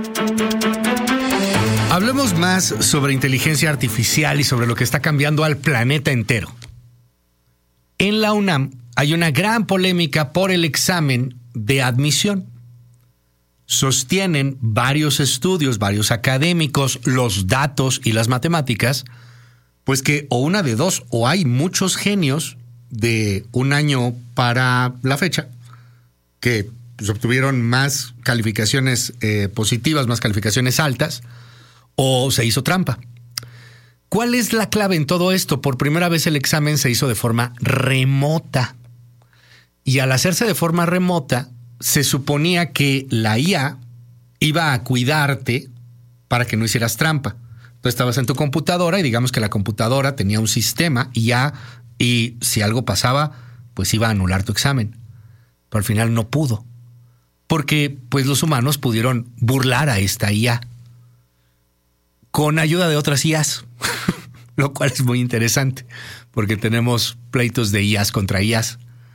Hablemos más sobre inteligencia artificial y sobre lo que está cambiando al planeta entero. En la UNAM hay una gran polémica por el examen de admisión. Sostienen varios estudios, varios académicos, los datos y las matemáticas, pues que o una de dos, o hay muchos genios de un año para la fecha que pues, obtuvieron más calificaciones positivas, más calificaciones altas, o se hizo trampa. ¿Cuál es la clave en todo esto? Por primera vez el examen se hizo de forma remota. Y al hacerse de forma remota, se suponía que la IA iba a cuidarte para que no hicieras trampa. Tú estabas en tu computadora y digamos que la computadora tenía un sistema IA y si algo pasaba, pues iba a anular tu examen. Pero al final no pudo. Porque pues los humanos pudieron burlar a esta IA con ayuda de otras IAs, lo cual es muy interesante porque tenemos pleitos de IAs contra IAs.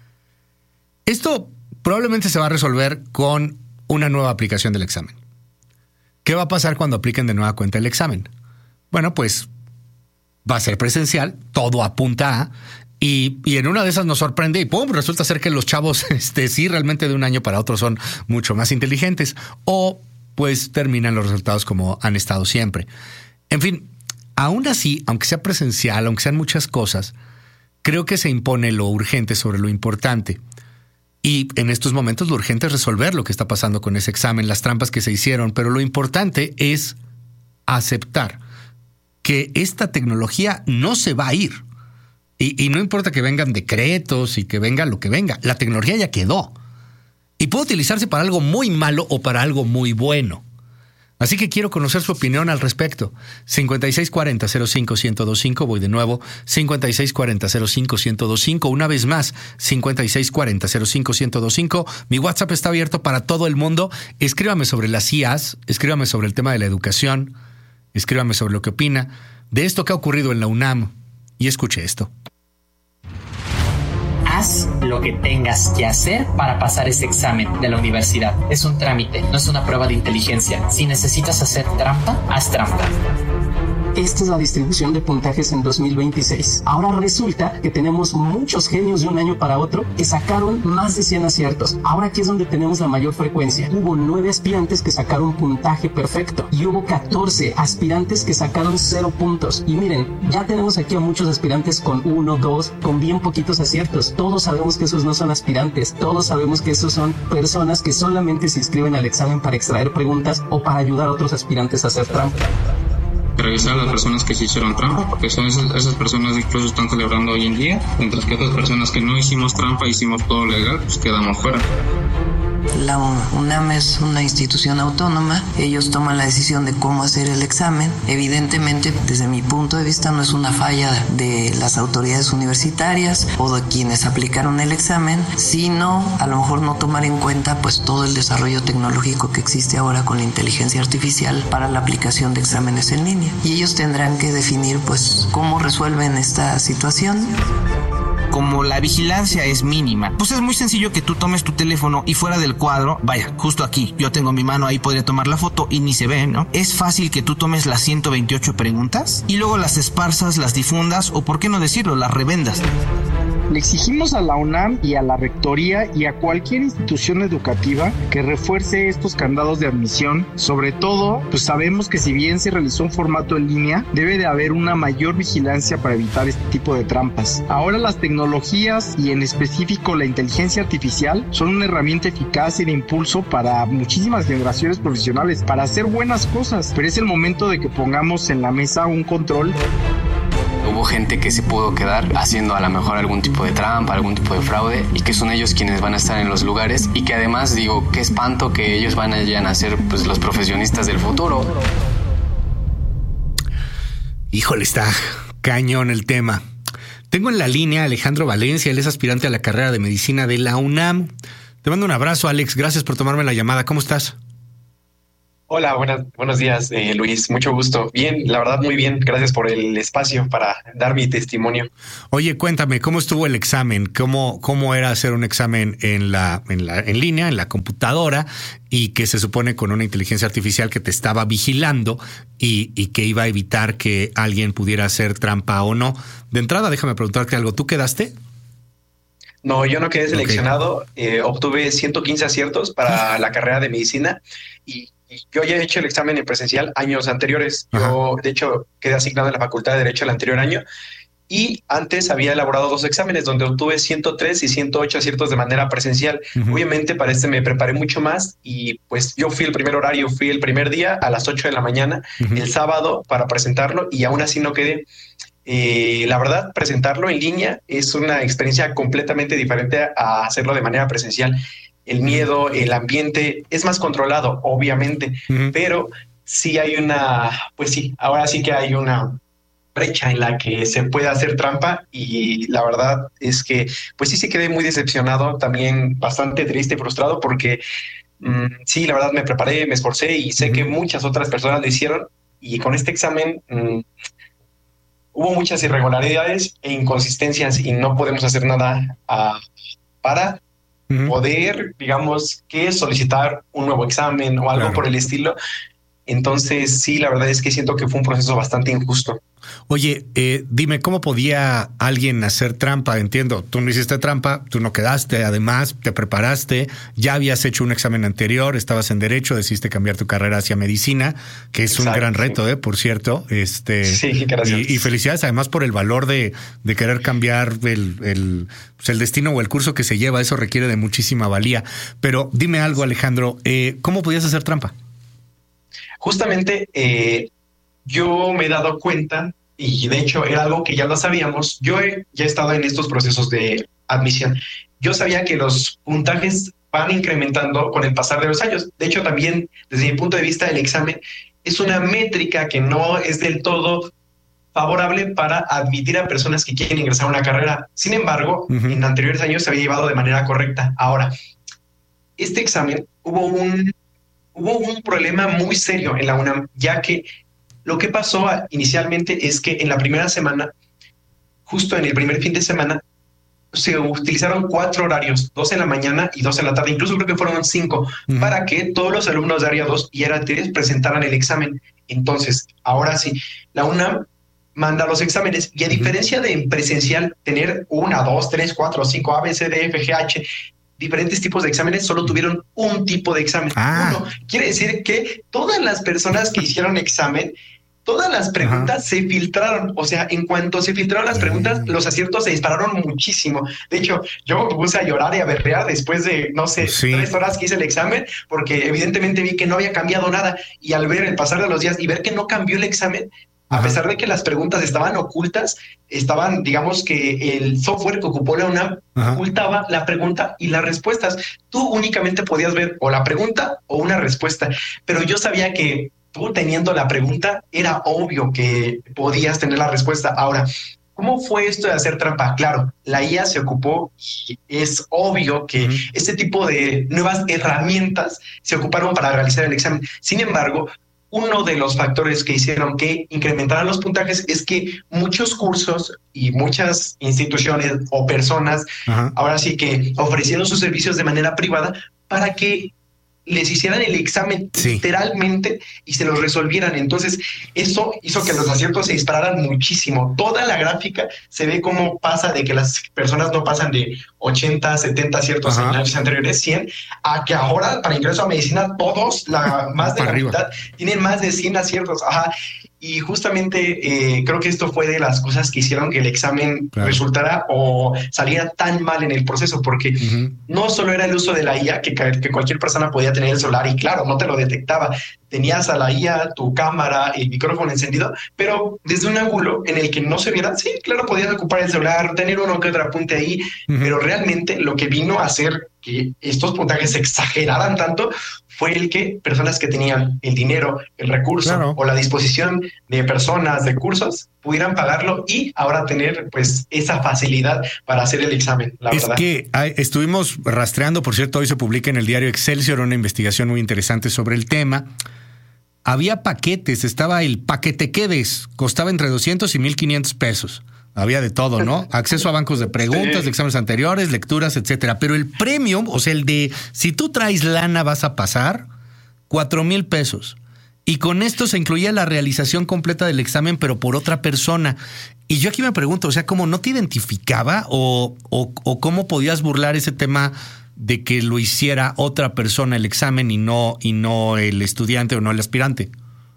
Esto probablemente se va a resolver con una nueva aplicación del examen. ¿Qué va a pasar cuando apliquen de nueva cuenta el examen? Bueno, pues va a ser presencial, todo apunta a, y en una de esas nos sorprende y ¡pum! Resulta ser que los chavos sí realmente de un año para otro son mucho más inteligentes o pues terminan los resultados como han estado siempre. En fin, aún así, aunque sea presencial, aunque sean muchas cosas, creo que se impone lo urgente sobre lo importante. Y en estos momentos lo urgente es resolver lo que está pasando con ese examen, las trampas que se hicieron, pero lo importante es aceptar que esta tecnología no se va a ir. Y no importa que vengan decretos y que venga lo que venga, la tecnología ya quedó. Y puede utilizarse para algo muy malo o para algo muy bueno. Así que quiero conocer su opinión al respecto. 5640-05-1025, voy de nuevo. 5640-05-1025, una vez más. 5640-05-1025. Mi WhatsApp está abierto para todo el mundo. Escríbame sobre las IAs, escríbame sobre el tema de la educación, escríbame sobre lo que opina de esto que ha ocurrido en la UNAM. Y escuche esto. Haz lo que tengas que hacer para pasar ese examen de la universidad. Es un trámite, no es una prueba de inteligencia. Si necesitas hacer trampa, haz trampa. Esta es la distribución de puntajes en 2026. Ahora resulta que tenemos muchos genios de un año para otro que sacaron más de 100 aciertos. Ahora aquí es donde tenemos la mayor frecuencia. Hubo 9 aspirantes que sacaron puntaje perfecto y hubo 14 aspirantes que sacaron 0 puntos. Y miren, ya tenemos aquí a muchos aspirantes con 1, 2, con bien poquitos aciertos. Todos sabemos que esos no son aspirantes. Todos sabemos que esos son personas que solamente se inscriben al examen para extraer preguntas o para ayudar a otros aspirantes a hacer trampa. Revisar a las personas que sí hicieron trampa, porque son esas personas incluso están celebrando hoy en día, mientras que otras personas que no hicimos trampa, hicimos todo legal, pues quedamos fuera. La UNAM es una institución autónoma, ellos toman la decisión de cómo hacer el examen. Evidentemente, desde mi punto de vista, no es una falla de las autoridades universitarias o de quienes aplicaron el examen, sino a lo mejor no tomar en cuenta pues todo el desarrollo tecnológico que existe ahora con la inteligencia artificial para la aplicación de exámenes en línea. Y ellos tendrán que definir pues cómo resuelven esta situación. Como la vigilancia es mínima, pues es muy sencillo que tú tomes tu teléfono y fuera del cuadro, vaya, justo aquí, yo tengo mi mano ahí, podría tomar la foto y ni se ve, ¿no? Es fácil que tú tomes las 128 preguntas y luego las esparzas, las difundas o, por qué no decirlo, las revendas. Le exigimos a la UNAM y a la Rectoría y a cualquier institución educativa que refuerce estos candados de admisión. Sobre todo, pues sabemos que si bien se realizó un formato en línea, debe de haber una mayor vigilancia para evitar este tipo de trampas. Ahora las tecnologías y en específico la inteligencia artificial son una herramienta eficaz y de impulso para muchísimas generaciones profesionales para hacer buenas cosas, pero es el momento de que pongamos en la mesa un control. Hubo gente que se pudo quedar haciendo a lo mejor algún tipo de trampa, algún tipo de fraude, y que son ellos quienes van a estar en los lugares, y que además digo, qué espanto que ellos vayan a ser pues los profesionistas del futuro. Híjole, está cañón el tema. Tengo en la línea a Alejandro Valencia, él es aspirante a la carrera de medicina de la UNAM. Te mando un abrazo, Alex, gracias por tomarme la llamada. ¿Cómo estás? Hola, buenos días, Luis. Mucho gusto. Bien, la verdad, muy bien. Gracias por el espacio para dar mi testimonio. Oye, cuéntame, ¿cómo estuvo el examen? ¿Cómo era hacer un examen en línea, en la computadora, y que se supone con una inteligencia artificial que te estaba vigilando y que iba a evitar que alguien pudiera hacer trampa o no? De entrada, déjame preguntarte algo. ¿Tú quedaste? No, yo no quedé seleccionado. Obtuve 115 aciertos para la carrera de medicina y yo ya he hecho el examen en presencial años anteriores. Yo, de hecho, quedé asignado en la Facultad de Derecho el anterior año y antes había elaborado 2 exámenes donde obtuve 103 y 108 aciertos de manera presencial. Obviamente para este me preparé mucho más y pues yo fui el primer día a las 8 de la mañana, el sábado, para presentarlo y aún así no quedé. La verdad, presentarlo en línea es una experiencia completamente diferente a hacerlo de manera presencial. El miedo, el ambiente es más controlado, obviamente, pero sí hay ahora sí que hay una brecha en la que se puede hacer trampa y la verdad es que pues sí quedé muy decepcionado, también bastante triste y frustrado porque sí, la verdad me preparé, me esforcé y sé que muchas otras personas lo hicieron y con este examen hubo muchas irregularidades e inconsistencias y no podemos hacer nada para poder, digamos, que solicitar un nuevo examen o algo por el estilo. Entonces, sí, la verdad es que siento que fue un proceso bastante injusto. Oye, dime, ¿cómo podía alguien hacer trampa? Entiendo, tú no hiciste trampa, tú no quedaste, además te preparaste, ya habías hecho un examen anterior, estabas en Derecho, decidiste cambiar tu carrera hacia Medicina, que es un gran reto, por cierto. Sí, gracias. Y felicidades además por el valor de querer cambiar el destino o el curso que se lleva, eso requiere de muchísima valía. Pero dime algo, Alejandro, ¿cómo podías hacer trampa? Justamente yo me he dado cuenta, y de hecho era algo que ya lo sabíamos, ya he estado en estos procesos de admisión. Yo sabía que los puntajes van incrementando con el pasar de los años. De hecho, también desde mi punto de vista, el examen es una métrica que no es del todo favorable para admitir a personas que quieren ingresar a una carrera. Sin embargo, en anteriores años se había llevado de manera correcta. Ahora, este examen hubo un problema muy serio en la UNAM, ya que lo que pasó inicialmente es que en la primera semana, justo en el primer fin de semana, se utilizaron 4 horarios, 2 en la mañana y 2 en la tarde, incluso creo que fueron 5, para que todos los alumnos de área 2 y área 3 presentaran el examen. Entonces, ahora sí, la UNAM manda los exámenes y a diferencia de en presencial tener 1, 2, 3, 4, 5, A, B, C, D, F, G, H, diferentes tipos de exámenes, solo tuvieron un tipo de examen. Uno. Quiere decir que todas las personas que hicieron examen, todas las preguntas se filtraron. O sea, en cuanto se filtraron las preguntas, los aciertos se dispararon muchísimo. De hecho, yo me puse a llorar y a berrear después de, 3 horas que hice el examen, porque evidentemente vi que no había cambiado nada. Y al ver el pasar de los días y ver que no cambió el examen, a pesar de que las preguntas estaban ocultas, digamos que el software que ocupó la UNAM ocultaba la pregunta y las respuestas. Tú únicamente podías ver o la pregunta o una respuesta, pero yo sabía que tú teniendo la pregunta era obvio que podías tener la respuesta. Ahora, ¿cómo fue esto de hacer trampa? Claro, la IA se ocupó y es obvio que este tipo de nuevas herramientas se ocuparon para realizar el examen. Sin embargo, uno de los factores que hicieron que incrementaran los puntajes es que muchos cursos y muchas instituciones o personas ahora sí que ofrecieron sus servicios de manera privada para que les hicieran el examen literalmente y se los resolvieran. Entonces, eso hizo que los aciertos se dispararan muchísimo. Toda la gráfica se ve cómo pasa de que las personas no pasan de 80, 70 aciertos en años anteriores, 100, a que ahora para ingreso a medicina todos, más de la mitad, tienen más de 100 aciertos. Y justamente creo que esto fue de las cosas que hicieron que el examen resultara o saliera tan mal en el proceso, porque no solo era el uso de la IA, que cualquier persona podía tener el celular y claro, no te lo detectaba. Tenías a la IA, tu cámara, el micrófono encendido, pero desde un ángulo en el que no se viera, sí, claro, podías ocupar el celular, tener uno que otro apunte ahí, pero realmente lo que vino a hacer que estos puntajes se exageraran tanto fue el que personas que tenían el dinero, el recurso o la disposición de personas, de cursos, pudieran pagarlo y ahora tener pues esa facilidad para hacer el examen, la verdad. Es que estuvimos rastreando, por cierto, hoy se publica en el diario Excelsior una investigación muy interesante sobre el tema. había paquetes, estaba el paquete quedes, costaba entre 200 y 1,500 pesos. Había de todo, ¿no? Acceso a bancos de preguntas, de exámenes anteriores, lecturas, etcétera. Pero el premium, o sea, el de si tú traes lana vas a pasar, 4,000 pesos. Y con esto se incluía la realización completa del examen, pero por otra persona. Y yo aquí me pregunto, o sea, ¿cómo no te identificaba o cómo podías burlar ese tema de que lo hiciera otra persona el examen y no el estudiante o no el aspirante?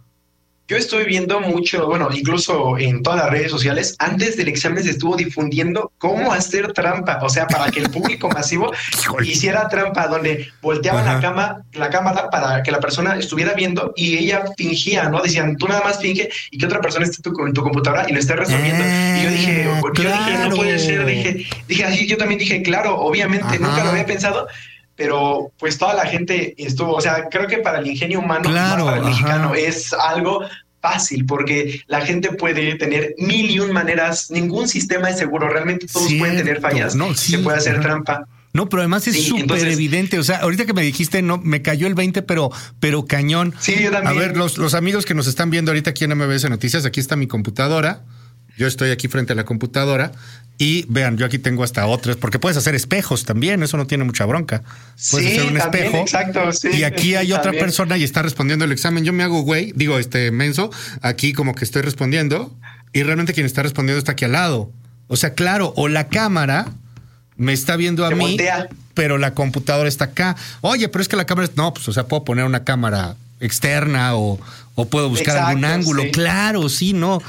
Yo estoy viendo mucho, bueno, incluso en todas las redes sociales, antes del examen se estuvo difundiendo cómo hacer trampa, o sea, para que el público masivo hiciera trampa, donde volteaban la cámara para que la persona estuviera viendo y ella fingía, ¿no? Decían, tú nada más finge y que otra persona esté en tu computadora y lo esté resolviendo. Y yo dije, no puede ser, dije así, yo también dije, claro, obviamente, nunca lo había pensado. Pero pues toda la gente estuvo, o sea, creo que para el ingenio humano, más para el mexicano, es algo fácil, porque la gente puede tener 1,001 maneras, ningún sistema es seguro, realmente todos pueden tener fallas, se puede hacer trampa. No, pero además es súper evidente. O sea, ahorita que me dijiste, no, me cayó el 20, pero cañón. Sí, yo también. A ver, los amigos que nos están viendo ahorita aquí en MBS Noticias, aquí está mi computadora. Yo estoy aquí frente a la computadora y vean, yo aquí tengo hasta otras, porque puedes hacer espejos también, eso no tiene mucha bronca. Puedes hacer un espejo. Exacto, sí. Y aquí hay otra persona y está respondiendo el examen. Yo me hago güey, menso, aquí como que estoy respondiendo y realmente quien está respondiendo está aquí al lado. O sea, claro, o la cámara me está viendo a mí, voltea, pero la computadora está acá. Oye, pero es que la cámara... No, pues, o sea, puedo poner una cámara externa o puedo buscar algún ángulo. Sí. Claro, sí, no...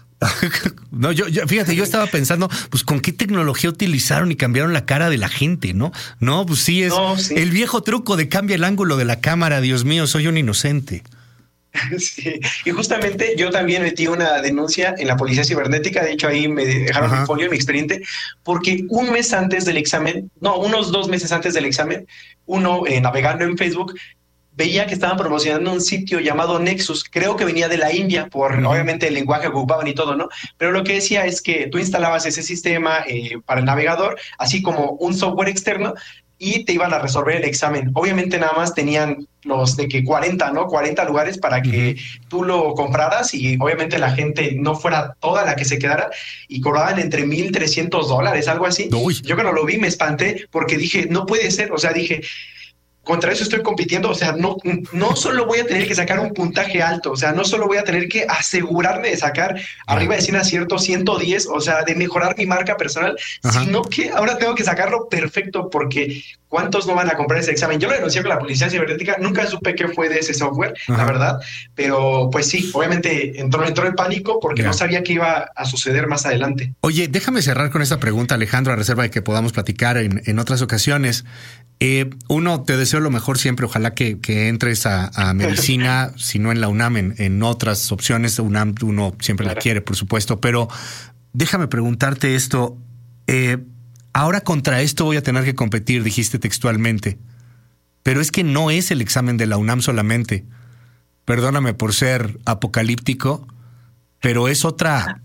No, yo fíjate, yo estaba pensando, pues con qué tecnología utilizaron y cambiaron la cara de la gente, ¿no? No, pues sí, el viejo truco de cambia el ángulo de la cámara. Dios mío, soy un inocente. Sí, y justamente yo también metí una denuncia en la policía cibernética. De hecho, ahí me dejaron mi folio, mi expediente, porque un mes antes del examen, unos 2 meses antes del examen, uno navegando en Facebook veía que estaban promocionando un sitio llamado Nexus. Creo que venía de la India, por obviamente el lenguaje que ocupaban y todo, ¿no? Pero lo que decía es que tú instalabas ese sistema para el navegador, así como un software externo, y te iban a resolver el examen. Obviamente nada más tenían los de que 40 lugares para que tú lo compraras y obviamente la gente no fuera toda la que se quedara, y cobraban entre $1,300, algo así. Uy. Yo cuando lo vi me espanté porque dije, no puede ser, o sea, dije... Contra eso estoy compitiendo, o sea, no solo voy a tener que sacar un puntaje alto, o sea, no solo voy a tener que asegurarme de sacar arriba de 100 aciertos, 110, o sea, de mejorar mi marca personal, sino que ahora tengo que sacarlo perfecto, porque ¿cuántos no van a comprar ese examen? Yo lo denuncié con la policía cibernética, nunca supe qué fue de ese software, la verdad, pero pues sí, obviamente entró el pánico porque no sabía qué iba a suceder más adelante. Oye, déjame cerrar con esta pregunta, Alejandro, a reserva de que podamos platicar en otras ocasiones. Uno, te deseo lo mejor siempre, ojalá que entres a medicina, si no en la UNAM, en otras opciones. UNAM uno siempre la quiere, por supuesto, pero déjame preguntarte esto. Ahora contra esto voy a tener que competir, dijiste textualmente, pero es que no es el examen de la UNAM solamente. Perdóname por ser apocalíptico, pero es otra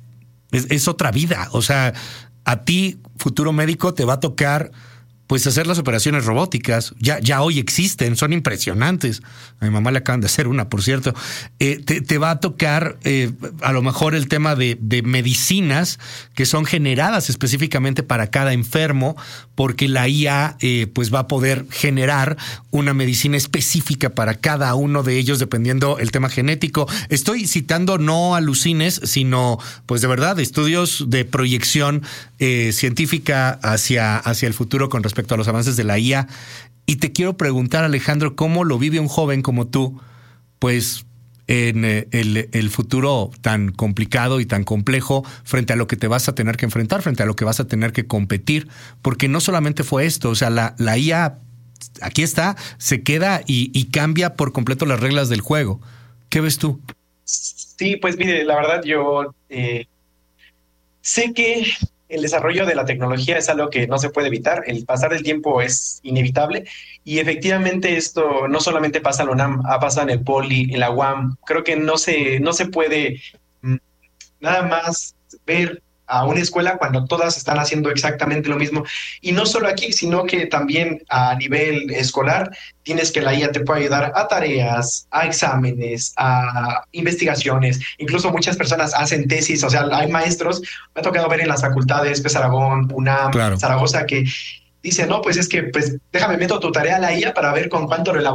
vida. O sea, a ti, futuro médico, te va a tocar pues hacer las operaciones robóticas. Ya hoy existen, son impresionantes. A mi mamá le acaban de hacer una, por cierto. Te va a tocar a lo mejor el tema de medicinas que son generadas específicamente para cada enfermo, porque la IA pues va a poder generar una medicina específica para cada uno de ellos dependiendo el tema genético. Estoy citando no alucines, sino pues de verdad estudios de proyección científica hacia el futuro con respecto a los avances de la IA. Y te quiero preguntar, Alejandro, ¿cómo lo vive un joven como tú, pues en el futuro tan complicado y tan complejo frente a lo que te vas a tener que enfrentar, frente a lo que vas a tener que competir? Porque no solamente fue esto, o sea, la IA aquí está, se queda y cambia por completo las reglas del juego. ¿Qué ves tú? Sí, pues mire, la verdad yo sé que el desarrollo de la tecnología es algo que no se puede evitar. El pasar del tiempo es inevitable y efectivamente esto no solamente pasa en la UNAM, ha pasado en el Poli, en la UAM. Creo que no se puede nada más ver a una escuela cuando todas están haciendo exactamente lo mismo. Y no solo aquí, sino que también a nivel escolar tienes que la IA te puede ayudar a tareas, a exámenes, a investigaciones. Incluso muchas personas hacen tesis, o sea, hay maestros, me ha tocado ver en las facultades, pues Aragón, UNAM, Zaragoza, que dicen, no, pues es que, pues déjame meto tu tarea a la IA para ver con cuánto